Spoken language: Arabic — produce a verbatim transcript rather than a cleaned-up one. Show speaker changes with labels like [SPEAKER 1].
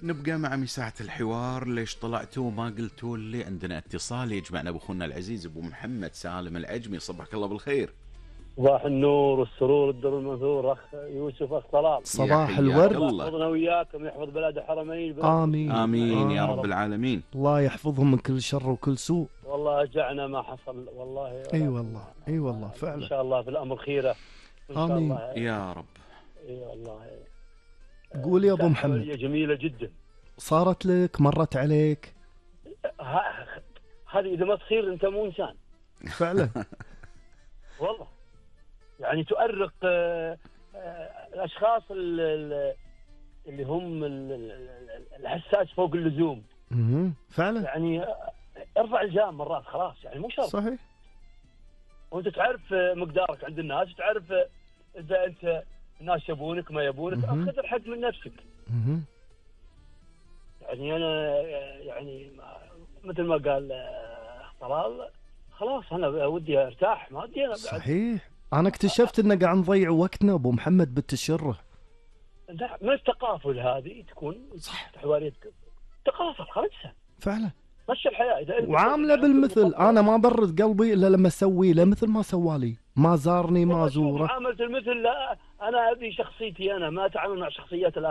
[SPEAKER 1] نبقى مع مساحة الحوار. ليش طلعتوا ما قلتوا لي؟ عندنا اتصال يجمعنا بأخونا العزيز أبو محمد سالم العجمي. صبحك الله بالخير.
[SPEAKER 2] صباح النور والسرور الدر المنثور. أخ يوسف أخ طلال،
[SPEAKER 3] صباح الورد.
[SPEAKER 2] الله يحفظنا وياكم، يحفظ بلاد الحرمين. بلاد
[SPEAKER 3] آمين.
[SPEAKER 1] آمين, آمين يا
[SPEAKER 3] آه.
[SPEAKER 1] رب العالمين.
[SPEAKER 3] الله يحفظهم من كل شر وكل سوء.
[SPEAKER 2] والله أجعنا ما حصل والله.
[SPEAKER 3] اي والله اي والله فعلا.
[SPEAKER 2] إن شاء الله في الأمر خيرة إن شاء
[SPEAKER 3] آمين.
[SPEAKER 2] الله.
[SPEAKER 1] يا رب.
[SPEAKER 2] اي والله.
[SPEAKER 3] قول يا ابو محمد.
[SPEAKER 2] عملية جميلة جدا.
[SPEAKER 3] صارت لك؟ مرت عليك؟
[SPEAKER 2] ه- هذه إذا ما تصير أنت مو إنسان
[SPEAKER 3] فعلا.
[SPEAKER 2] والله. يعني تؤرق آه، آه، الأشخاص ال- ال- اللي هم ال- ال- الحساس فوق اللزوم.
[SPEAKER 3] اها فعلا
[SPEAKER 2] يعني آه، ارفع الجام مرات خلاص، يعني مو شرط.
[SPEAKER 3] صحيح.
[SPEAKER 2] وانت تعرف آه، مقدارك عند الناس، تعرف آه، اذا انت الناس يبونك ما يبونك.
[SPEAKER 3] مهم.
[SPEAKER 2] خذ الحق من نفسك.
[SPEAKER 3] اها
[SPEAKER 2] يعني انا آه، يعني ما- مثل ما قال آه، طلال، خلاص انا ودي ارتاح، ما ودي انا بعد.
[SPEAKER 3] صحيح. انا اكتشفت ان قاعد نضيع وقتنا ابو محمد بالتشره.
[SPEAKER 2] لا، من التقافل هذه تكون
[SPEAKER 3] صح.
[SPEAKER 2] حواريتك تقافل، خرجها
[SPEAKER 3] فعلا.
[SPEAKER 2] مشي الحياه. اذا أنت
[SPEAKER 3] وعامله بالمثل. انا ما برد قلبي الا لما اسوي له مثل ما سوالي. ما زارني ما
[SPEAKER 2] والله شوف،
[SPEAKER 3] زوره.
[SPEAKER 2] معامله المثل لا، انا هذه شخصيتي، انا ما اتعامل مع شخصيات الآخرين.